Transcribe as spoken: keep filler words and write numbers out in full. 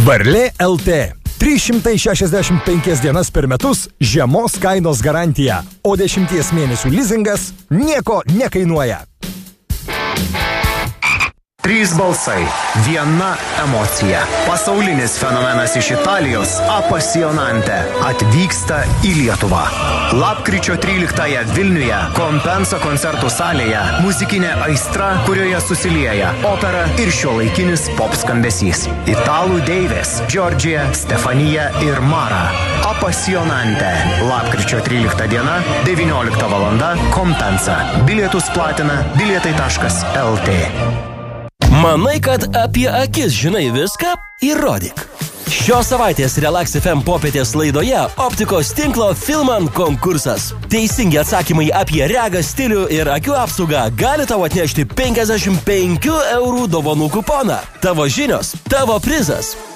Varlė L T. trys šimtai šešiasdešimt penkias dienas per metus žiemos kainos garantija, o dešimties mėnesių lizingas nieko nekainuoja. Trys balsai, viena emocija. Pasaulinis fenomenas iš Italijos Apassionante atvyksta į Lietuvą. Lapkričio tryliktąją Vilniuje Compensa koncertų salėje muzikinė aistra, kurioje susilieja opera ir šiuolaikinis pop skambesys. Italų deivės Giorgia, Stefanija ir Mara. Apassionante. Lapkričio trylikta diena, devyniolikta valanda, Compensa. Bilietus platina bilietai taškas el tė. Manai, kad apie akis žinai viską? Įrodyk. Šios savaitės Relax F M popietės laidoje optikos tinklo Filman konkursas. Teisingi atsakymai apie regą, stilių ir akių apsaugą gali tau atnešti penkiasdešimt penkių eurų dovanų kuponą. Tavo žinios, tavo prizas.